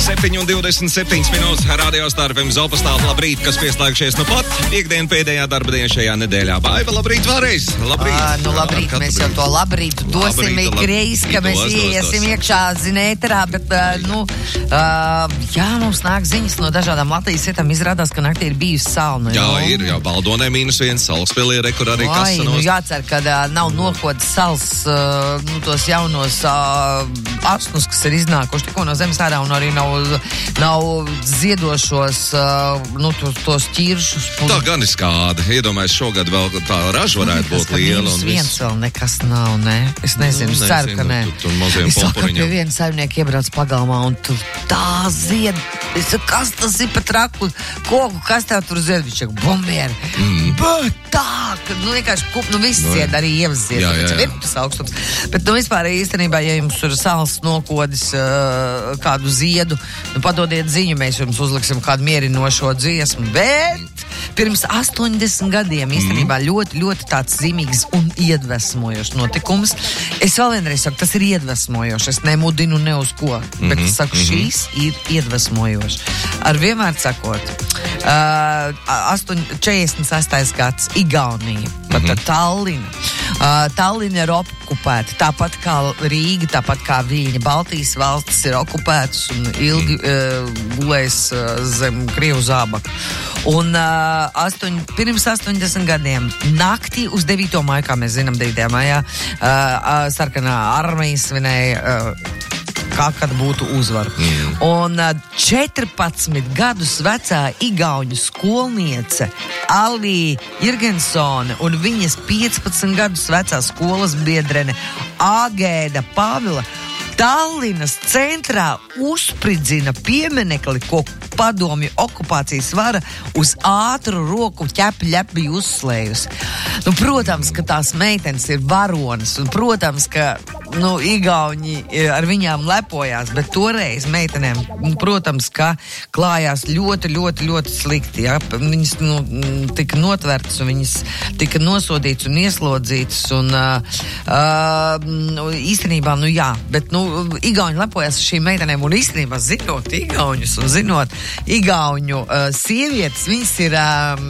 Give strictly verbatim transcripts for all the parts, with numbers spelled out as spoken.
septiņi un divdesmit septiņas minūtes radio starpiem Zopastāta. Labrīt, kas pieslēgšies nu pat. Piektdien pēdējā darba diena šajā nedēļā. Baiba, labrīt vēlreiz. Labrīt. À, nu labrīt, Jā, mēs jau to labrīt dosim Labrīt, ikreiz, ka mēs dos, dos, iesim dos. iekšā zinēterā, bet, uh, nu, uh, jā, mums nāk ziņas no dažādām Latvijas vietām. Izrādās, ka naktī ir bijusi salna. Jā, ir, jā, Baldonē mīnus viens, Salaspēlī ir, kur arī Ai, nu kasanos. jācer, ka uh, nav nokodas sals, uh, nu, tos jaunos uh, asnus, kas ir iznākuši tikko no zemes ārā, un arī nav, nav ziedošos, uh, nu, tos, tos ķiršus. Un... Tā gan ir skāda. Iedomājies, šogad vēl tā raža varētu būt liela. Mīnus Un viens viss. vēl nekas nav, ne? Es nezinu, Nu, es ceru, ka nē. tu- tu maziem Es saku, ka pumpuriņiem. pie viena saimnieka iebrauc pagalmā, un tur tā zied. Es saku, kas tas ir pa traku koku, kas tev tur zied? Viņš saka, bombieri. Mm. Bet tā, ka, nu, vienkārši, kup, nu, viss Nu, zied, arī ievas zied. jā, tāpēc jā, jā. ir tas augstums. Bet, nu, vispār īstenībā, ja jums ir sāls nokodis uh, kādu ziedu, nu, padodiet ziņu, mēs jums uzliksim kādu mierinošo dziesmu. Bet pirms astoņdesmit gadiem īstenībā mm. ļoti, ļoti tāds zīmīgs un iedvesmojošs notikums. Es vēl vienreiz saku, tas ir iedvesmojošs. Es nemudinu ne uz ko, mm-hmm. bet es saku, mm-hmm. šīs ir iedvesmojošs. Ar vienmēr sakot, uh, četrdesmit sestais gads, Igaunija, pat mm-hmm. Tallina. Uh, Tallina ir okupēta, tāpat kā Rīga, tāpat kā Viļņa. Baltijas valstis ir okupētas un ilgi uh, gulēs uh, zem Krievu zābaka. Un uh, astoņ, pirms astoņdesmit gadiem, naktī uz devīto māju, kā mēs zinām, devītajā mājā, uh, uh, sarkanā armija svinēja, uh, kā kad būtu uzvara. Mm. Un uh, četrpadsmit gadus vecā igauņu skolniece Alija Jirgensone un viņas piecpadsmit gadus vecā skolas biedrene Āgēda Pāvila Tallinas centrā uzspridzina pieminekli, ko padomju okupācijas vara uz ātru roku ķepi ļepi bija uzslējusi. Nu, protams, ka tās meitenes ir varonas, un, protams, ka, nu, igauņi ar viņām lepojās, bet toreiz meitenēm, nu, protams, ka klājās ļoti, ļoti, ļoti slikti, ja? Viņas, nu, tika notvertas, un viņas tika nosodītas un ieslodzītas, un uh, uh, īstenībā, nu, jā, bet, nu, igauņi lepojās ar šīm meitenēm, un īstenībā zinot igauņus un zinot igauņu uh, sievietes, viņas ir um,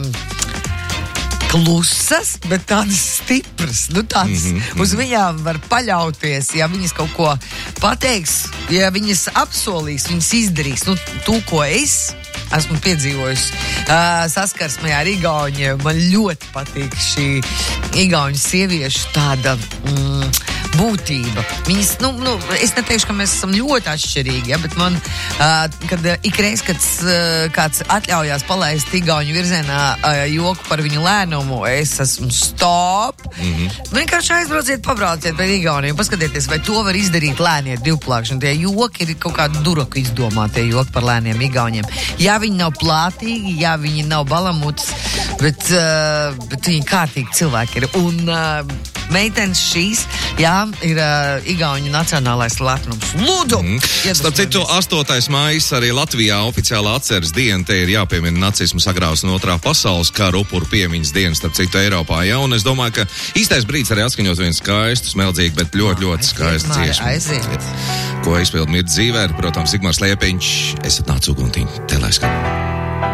klusas, bet tādas stipras. Nu, tādas, mm-hmm. uz viņām var paļauties, ja viņas kaut ko pateiks, ja viņas apsolīs, viņas izdarīs. Nu, to, ko es esmu piedzīvojusi uh, saskarsmē ar igauņiem, man ļoti patīk šī igauņu sieviešu tāda mm, būtība. Viņas, nu, nu, es neteikšu, ka mēs esam ļoti atšķirīgi, ja, bet man, uh, kad uh, ikreiz, kad uh, kāds atļaujās palaist igauņu virzienā uh, joku par viņu lēnumu, es esmu stop. Mm-hmm. Vienkārši aizbrauciet, pabrauciet pēc Igauniju, paskatieties, vai to var izdarīt lēnie divplākšņi. Tie joki ir kaut kādu duraku izdomātie joki par lēniem igauņiem. Jā, viņi nav plātīgi, jā, viņi nav balamuts, bet, uh, bet viņi kārtīgi cilvēki ir. Un uh, meitenes šīs, jā, ir uh, igauņu nacionālais lepnums. Lūdzu! Mm. Starp citu, astotais maijs arī Latvijā oficiālā atceres diena. Te ir jāpiemina nacismu sagrāvs no otrā pasaules kara upuru piemiņas diena, starp citu, Eiropā. Ja? Un es domāju, ka īstais brīdis arī atskaņot vienu skaistu, smeldzīgu, bet ļoti, ļoti skaistu dziesmu. Aiziet. Ko izpild Mirta Zīvēra, protams, Sigmārs Liepiņš. Esat nāc uguntiņ, te lai skan.